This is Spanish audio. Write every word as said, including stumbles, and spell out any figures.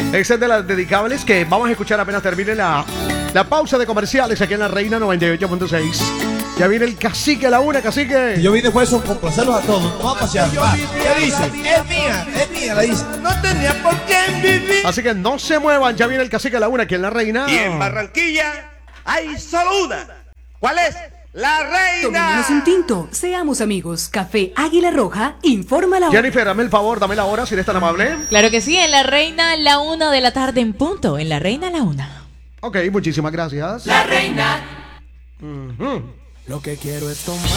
Ese es de las dedicables que vamos a escuchar apenas termine la, la pausa de comerciales aquí en La Reina noventa y ocho punto seis. Ya viene el cacique, la una, cacique. Yo vine fue eso, complacerlos a todos. Vamos a pasear. Va. ¿Qué dice? Es mía, es mía, la dice. No tenía por qué vivir. Así que no se muevan, ya viene el cacique, la una aquí en La Reina. Y en Barranquilla hay solo una. ¿Cuál es? La Reina. Tomémonos un tinto, seamos amigos. Café Águila Roja, informa la hora. Jennifer, dame el favor, dame la hora si eres tan amable. Claro que sí, en La Reina, la una de la tarde en punto. En La Reina, la una. Ok, muchísimas gracias. La Reina. Uh-huh. Lo que quiero es tomar.